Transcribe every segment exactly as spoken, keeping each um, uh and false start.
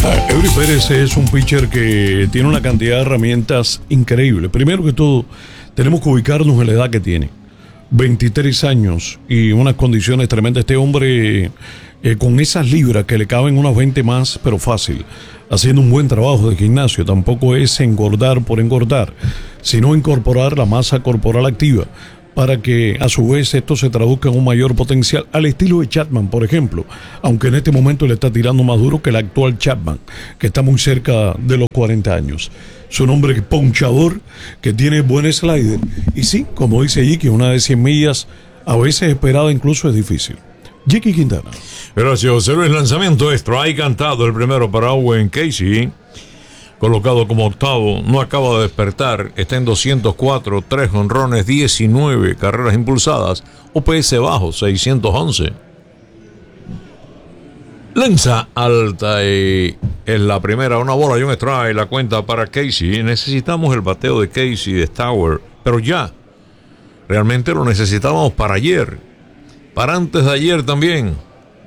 Eury Pérez es un pitcher que tiene una cantidad de herramientas increíble. Primero que todo, tenemos que ubicarnos en la edad que tiene. veintitrés años y unas condiciones tremendas. Este hombre eh, con esas libras que le caben unas veinte más, pero fácil, haciendo un buen trabajo de gimnasio. Tampoco es engordar por engordar, sino incorporar la masa corporal activa para que a su vez esto se traduzca en un mayor potencial, al estilo de Chapman, por ejemplo, aunque en este momento le está tirando más duro que el actual Chapman, que está muy cerca de los cuarenta años. Es un hombre ponchador, que tiene buen slider, y sí, como dice Jicky, una de cien millas, a veces esperada incluso es difícil. Jicky Quintana. Gracias, José Luis. Lanzamiento strike cantado, el primero para Owen Casey, colocado como octavo, no acaba de despertar, está en doscientos cuatro, tres jonrones, diecinueve carreras impulsadas, O P S bajo, seiscientos once. Lanza alta y es la primera, una bola y un strike, la cuenta para Casey. Necesitamos el bateo de Casey, de Stauer, pero ya, realmente lo necesitábamos para ayer, para antes de ayer también.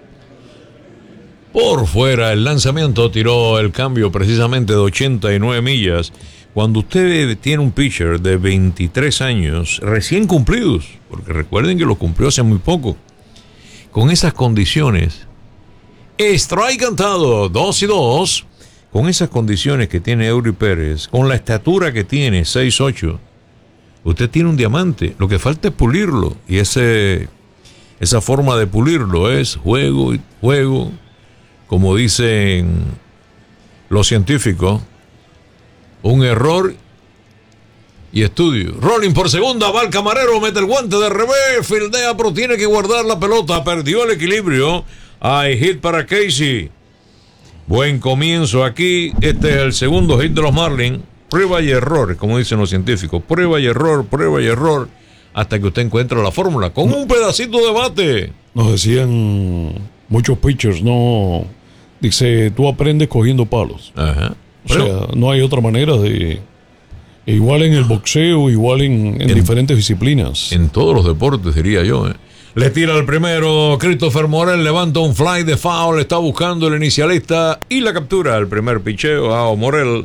Por fuera, el lanzamiento tiró el cambio precisamente de ochenta y nueve millas. Cuando usted tiene un pitcher de veintitrés años, recién cumplidos, porque recuerden que lo cumplió hace muy poco, con esas condiciones, strike cantado, dos y dos, con esas condiciones que tiene Eury Pérez, con la estatura que tiene, seis ocho, usted tiene un diamante. Lo que falta es pulirlo, y ese, esa forma de pulirlo es juego y juego. Como dicen los científicos, un error y estudio. Rolling por segunda, va el camarero, mete el guante de revés, fildea, pero tiene que guardar la pelota, perdió el equilibrio. Hay hit para Casey. Buen comienzo aquí, este es el segundo hit de los Marlins. Prueba y error, como dicen los científicos, prueba y error, prueba y error, hasta que usted encuentre la fórmula, con un pedacito de bate. Nos decían muchos pitchers, no, dice, tú aprendes cogiendo palos. Ajá. O sea, no hay otra manera de, igual en el boxeo, igual en, en, en diferentes disciplinas. En todos los deportes, diría yo. ¿eh? Le tira el primero, Christopher Morel levanta un fly de foul, está buscando el inicialista y la captura. El primer picheo a Morel.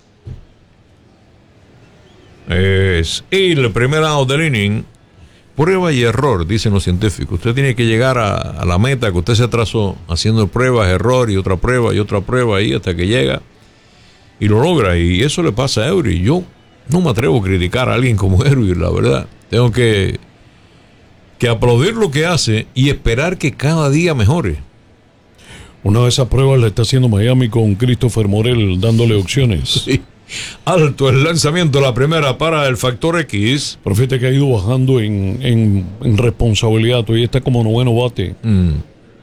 Es el primer out del inning. Prueba y error, dicen los científicos. Usted tiene que llegar a, a la meta que usted se trazó, haciendo pruebas, error y otra prueba y otra prueba ahí hasta que llega y lo logra. Y eso le pasa a Eury. Yo no me atrevo a criticar a alguien como Eury, la verdad. Tengo que, que aplaudir lo que hace y esperar que cada día mejore. Una de esas pruebas la está haciendo Miami con Christopher Morel dándole opciones. Sí. Alto el lanzamiento, la primera para el factor X. Pero fíjate que ha ido bajando en, en, en responsabilidad. Todavía está como noveno bate. Mm.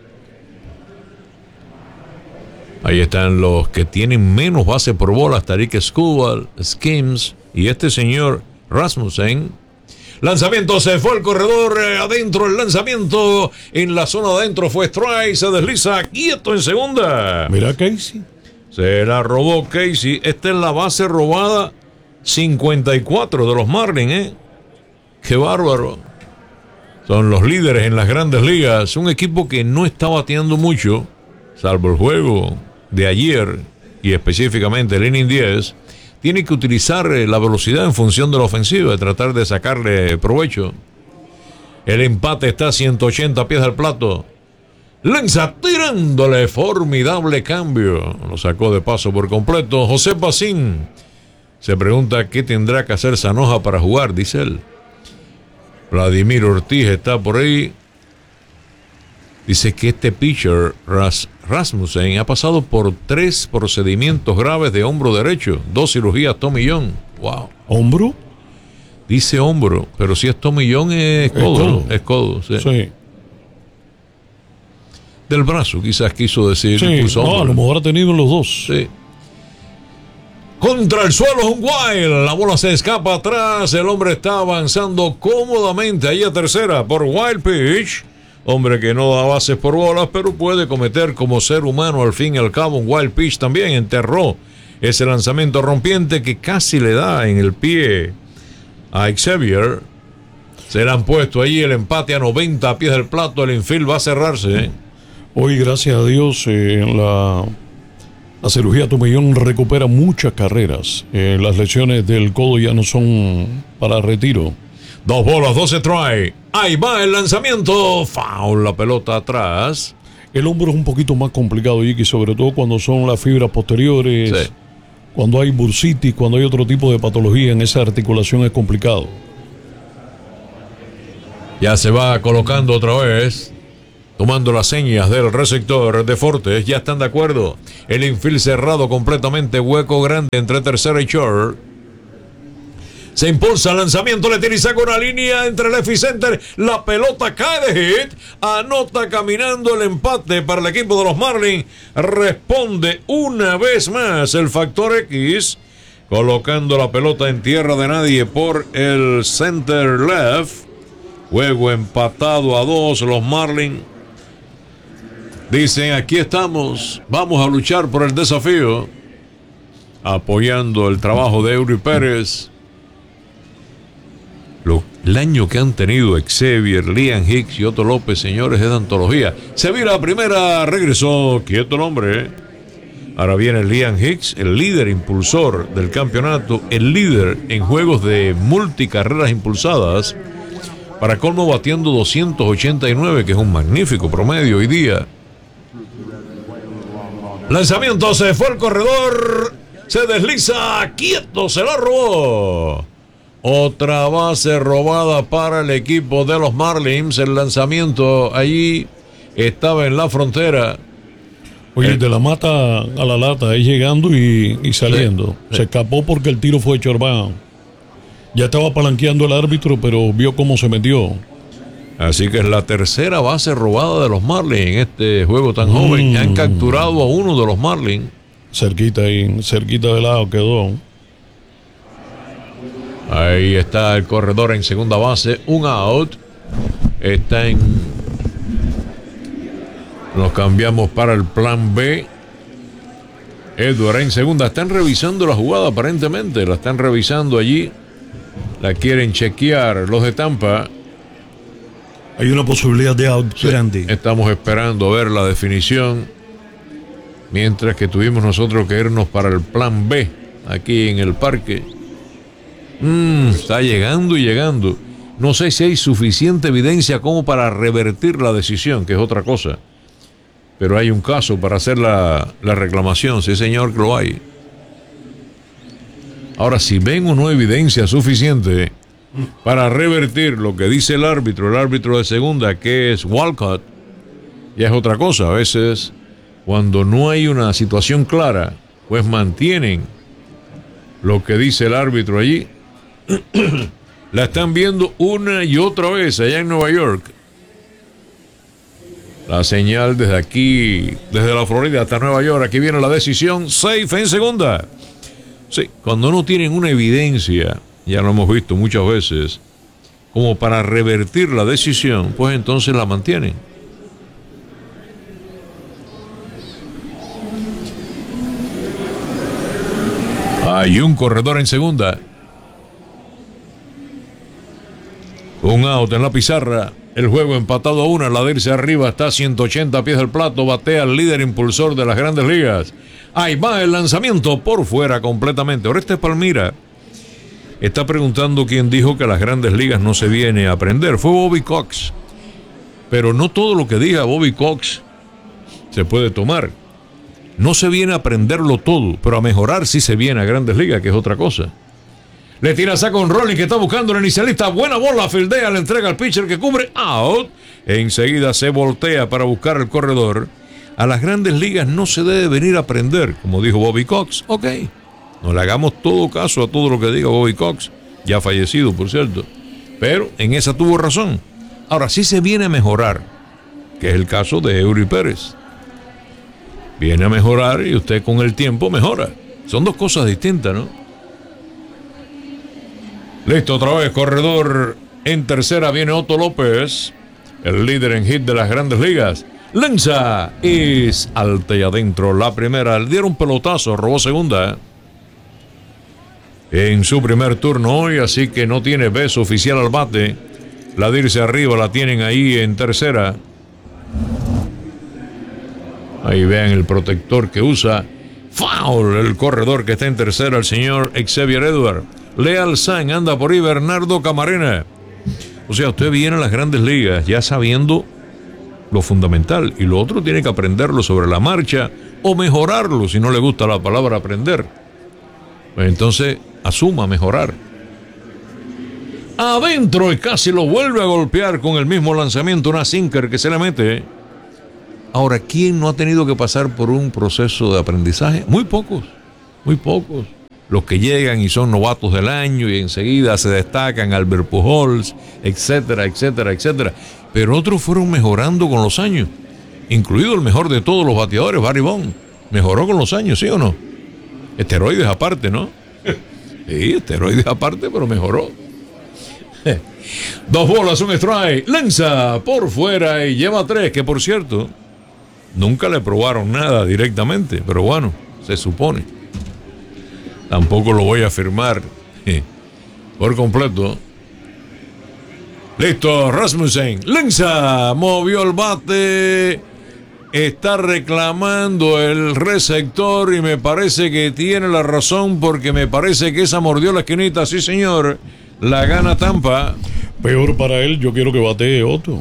Ahí están los que tienen menos base por bola: Tarik Skubal, Skims y este señor Rasmussen. Lanzamiento, se fue el corredor eh, adentro. El lanzamiento en la zona de adentro fue strike. Se desliza quieto en segunda. Mira Casey. Se la robó Casey. Esta es la base robada cincuenta y cuatro de los Marlins, ¿eh? ¡Qué bárbaro! Son los líderes en las grandes ligas. Un equipo que no está bateando mucho, salvo el juego de ayer y específicamente el inning diez. Tiene que utilizar la velocidad en función de la ofensiva, de tratar de sacarle provecho. El empate está a ciento ochenta pies del plato. Lanza tirándole, formidable cambio. Lo sacó de paso por completo. José Bacín se pregunta qué tendrá que hacer Sanoja para jugar, dice él. Vladimir Ortiz está por ahí. Dice que este pitcher Ras, Rasmussen ha pasado por tres procedimientos graves de hombro derecho, dos cirugías Tommy John. Wow. ¿Hombro? Dice hombro, pero si es Tommy John es codo, es codo, ¿no? Es codo, sí. Sí. Del brazo, quizás quiso decir. Sí, no, a lo mejor ha tenido los dos. Sí. Contra el suelo, un wild. La bola se escapa atrás. El hombre está avanzando cómodamente ahí a tercera por wild pitch. Hombre que no da bases por bolas, pero puede cometer como ser humano al fin y al cabo un wild pitch también. Enterró ese lanzamiento rompiente que casi le da en el pie a Xavier. Se le han puesto ahí el empate a noventa pies del plato. El infield va a cerrarse, ¿eh? Hoy, gracias a Dios, eh, en la La cirugía Tomillón recupera muchas carreras. Eh, las lesiones del codo ya no son para retiro. Dos bolas, doce try. Ahí va el lanzamiento. Foul, la pelota atrás. El hombro es un poquito más complicado, Jiki, sobre todo cuando son las fibras posteriores, sí. Cuando hay bursitis, cuando hay otro tipo de patología en esa articulación es complicado. Ya se va colocando otra vez, tomando las señas del receptor de Fortes. Ya están de acuerdo. El infield cerrado completamente, hueco grande entre tercera y short. Se impulsa el lanzamiento, le tira y saca una línea entre left y center. La pelota cae de hit. Anota caminando el empate para el equipo de los Marlins. Responde una vez más el factor X, colocando la pelota en tierra de nadie por el center left. Juego empatado a dos. Los Marlins dicen: aquí estamos, vamos a luchar por el desafío. Apoyando el trabajo de Eury Pérez. Lo, el año que han tenido Xavier, Liam Hicks y Otto López, señores, es de antología. Se vira la primera, regresó quieto el hombre. Ahora viene Liam Hicks, el líder impulsor del campeonato, el líder en juegos de multicarreras impulsadas. Para colmo, batiendo doscientos ochenta y nueve, que es un magnífico promedio hoy día. Lanzamiento, se fue el corredor, se desliza, quieto, se la robó. Otra base robada para el equipo de los Marlins. El lanzamiento allí estaba en la frontera. Oye, eh, de la mata a la lata, ahí llegando y, y saliendo. Sí, sí. Se escapó porque el tiro fue chorbado. Ya estaba palanqueando el árbitro, pero vio cómo se metió. Así que es la tercera base robada de los Marlins en este juego tan mm. joven. Han capturado a uno de los Marlins. Cerquita ahí, cerquita de lado quedó. Ahí está el corredor en segunda base, un out. Está en... Nos cambiamos para el plan B. Edward en segunda. Están revisando la jugada aparentemente. La están revisando allí. La quieren chequear los de Tampa. Hay una posibilidad de out sí, grande. Estamos esperando ver la definición. Mientras que tuvimos nosotros que irnos para el plan B. Aquí en el parque. Mm, está llegando y llegando. No sé si hay suficiente evidencia como para revertir la decisión, que es otra cosa. Pero hay un caso para hacer la, la reclamación, sí señor que lo hay. Ahora, si ven o no evidencia suficiente para revertir lo que dice el árbitro, el árbitro de segunda, que es Walcott, ya es otra cosa. A veces, cuando no hay una situación clara, pues mantienen lo que dice el árbitro allí. La están viendo una y otra vez allá en Nueva York. La señal desde aquí, desde la Florida hasta Nueva York. Aquí viene la decisión. Safe en segunda. Sí, cuando no tienen una evidencia, ya lo hemos visto muchas veces, como para revertir la decisión, pues entonces la mantienen. Hay un corredor en segunda. Un out en la pizarra. El juego empatado a una. La de irse arriba está a ciento ochenta pies del plato. Batea al líder impulsor de las Grandes Ligas. Ahí va el lanzamiento por fuera completamente. Orestes Palmira está preguntando quién dijo que las Grandes Ligas no se viene a aprender. Fue Bobby Cox. Pero no todo lo que diga Bobby Cox se puede tomar. No se viene a aprenderlo todo, pero a mejorar sí se viene a Grandes Ligas, que es otra cosa. Le tira, saca un rolling que está buscando el inicialista. Buena bola, fildea, le entrega al pitcher que cubre. Out. Enseguida se voltea para buscar el corredor. A las Grandes Ligas no se debe venir a aprender, como dijo Bobby Cox. Ok. No le hagamos todo caso a todo lo que diga Bobby Cox. Ya fallecido, por cierto. Pero en esa tuvo razón. Ahora sí se viene a mejorar, que es el caso de Eury Pérez. Viene a mejorar y usted con el tiempo mejora. Son dos cosas distintas, ¿no? Listo, otra vez, corredor en tercera, viene Otto López, el líder en hit de las Grandes Ligas. Lanza, es alta y adentro la primera, le dieron un pelotazo, robó segunda en su primer turno hoy, así que no tiene beso oficial al bate. La de irse arriba la tienen ahí en tercera. Ahí vean el protector que usa. Foul, el corredor que está en tercera, el señor Xavier Edward. Leal Sainz anda por ahí, Bernardo Camarena. O sea, usted viene a las grandes ligas ya sabiendo lo fundamental, y lo otro tiene que aprenderlo sobre la marcha o mejorarlo si no le gusta la palabra aprender. Pues entonces asuma mejorar. Adentro y casi lo vuelve a golpear con el mismo lanzamiento, una sinker que se le mete. Ahora, ¿quién no ha tenido que pasar por un proceso de aprendizaje? Muy pocos, muy pocos. Los que llegan y son novatos del año y enseguida se destacan, Albert Pujols, etcétera, etcétera, etcétera. Pero otros fueron mejorando con los años, incluido el mejor de todos los bateadores, Barry Bonds. Mejoró con los años, ¿sí o no? Esteroides aparte, ¿no? Sí, esteroides aparte, pero mejoró. Dos bolas, un strike, lanza por fuera y lleva tres, que por cierto, nunca le probaron nada directamente, pero bueno, se supone. Tampoco lo voy a afirmar eh, por completo. Listo, Rasmussen, lanza, movió el bate, está reclamando el receptor y me parece que tiene la razón porque me parece que esa mordió la esquinita, sí señor, la gana Tampa. Peor para él, yo quiero que batee Otto.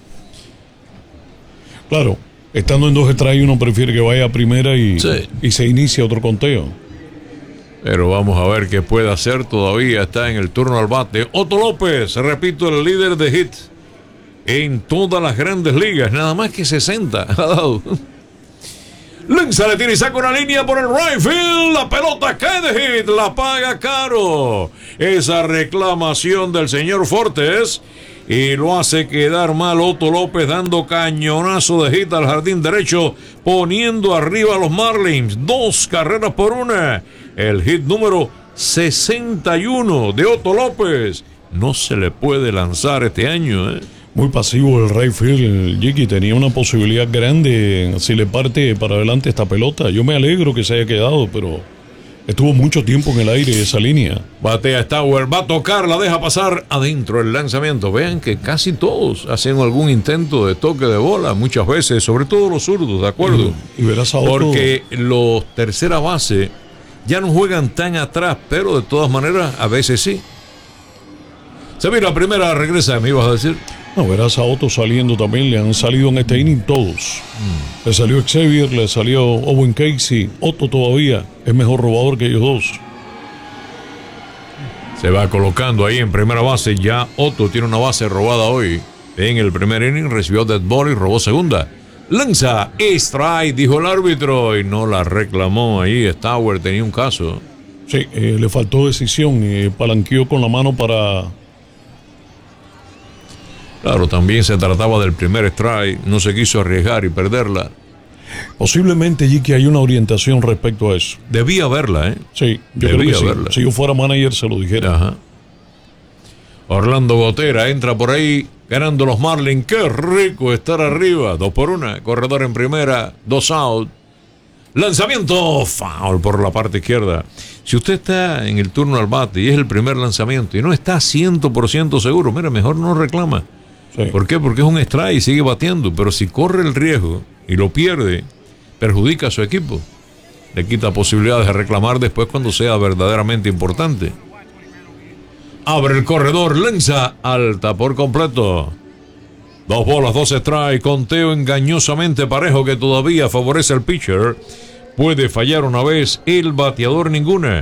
Claro, estando en dos strikes uno prefiere que vaya a primera y, sí. y se inicie otro conteo. Pero vamos a ver qué puede hacer. Todavía está en el turno al bate Otto López, repito, el líder de hits en todas las grandes ligas, nada más que sesenta ha dado. Lanza, le tira y saca una línea por el right field, la pelota cae de hit, la paga caro esa reclamación del señor Fortes y lo hace quedar mal Otto López, dando cañonazo de hit al jardín derecho, poniendo arriba a los Marlins, dos carreras por una. El hit número sesenta y uno de Otto López. No se le puede lanzar este año, ¿eh? Muy pasivo el right field, Jiki. Tenía una posibilidad grande si le parte para adelante esta pelota. Yo me alegro que se haya quedado, pero estuvo mucho tiempo en el aire esa línea. Batea Stauer, va a tocar, la deja pasar adentro el lanzamiento. Vean que casi todos hacen algún intento de toque de bola, muchas veces, sobre todo los zurdos, ¿de acuerdo? Y, y verás a Otto. Porque los tercera base ya no juegan tan atrás, pero de todas maneras a veces sí. Se mira, la primera regresa, me ibas a decir. No, verás a Otto saliendo también, le han salido en este inning todos. Mm. Le salió Xavier, le salió Owen Casey, Otto todavía es mejor robador que ellos dos. Se va colocando ahí en primera base, ya Otto tiene una base robada hoy. En el primer inning recibió dead ball y robó segunda. Lanza, strike, dijo el árbitro, y no la reclamó ahí. Stauer tenía un caso. Sí, eh, le faltó decisión, eh, palanqueó con la mano para... Claro, también se trataba del primer strike, no se quiso arriesgar y perderla. Posiblemente, Jiki, hay una orientación respecto a eso. Debía haberla, ¿eh? Sí, yo Debía creo que sí. haberla. Si yo fuera manager se lo dijera. Ajá. Orlando Gotera entra por ahí, ganando los Marlins. ¡Qué rico estar arriba! Dos por una, corredor en primera, dos out. Lanzamiento, foul por la parte izquierda. Si usted está en el turno al bate y es el primer lanzamiento y no está cien por ciento seguro, mira, mejor no reclama. Sí. ¿Por qué? Porque es un strike y sigue bateando, pero si corre el riesgo y lo pierde, perjudica a su equipo. Le quita posibilidades de reclamar después cuando sea verdaderamente importante. Abre el corredor, lanza alta por completo. Dos bolas, dos strikes, conteo engañosamente parejo que todavía favorece al pitcher. Puede fallar una vez, el bateador ninguna.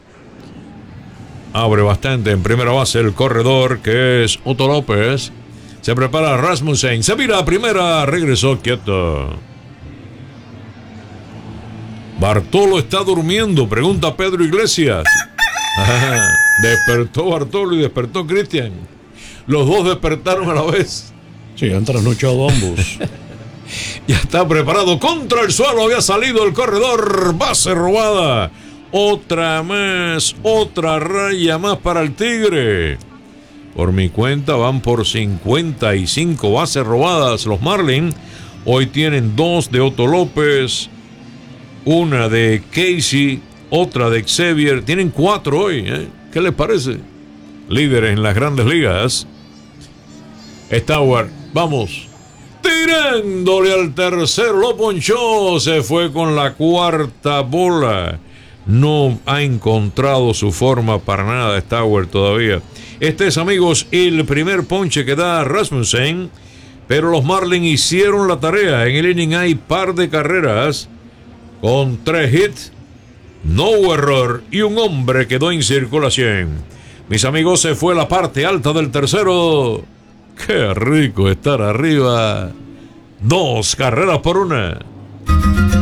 Abre bastante en primera base el corredor, que es Otto López. Se prepara Rasmussen, se mira a primera, regresó quieto. Bartolo está durmiendo, pregunta Pedro Iglesias. Ah, despertó Bartolo y despertó Cristian. Los dos despertaron a la vez. Sí, han trasnochado ambos. Ya está preparado, contra el suelo había salido el corredor, base robada. Otra más, otra raya más para el Tigre. Por mi cuenta van por cincuenta y cinco bases robadas los Marlins. Hoy tienen dos de Otto López, una de Casey, otra de Xavier. Tienen cuatro hoy, ¿eh? ¿Qué les parece? Líderes en las grandes ligas. Stauer, vamos. Tirándole al tercero, lo ponchó, se fue con la cuarta bola. No ha encontrado su forma para nada Stauer todavía. Este es, amigos, el primer ponche que da Rasmussen, pero los Marlins hicieron la tarea. En el inning hay par de carreras con tres hits, no hubo error y un hombre quedó en circulación. Mis amigos, se fue la parte alta del tercero. Qué rico estar arriba. Dos carreras por una.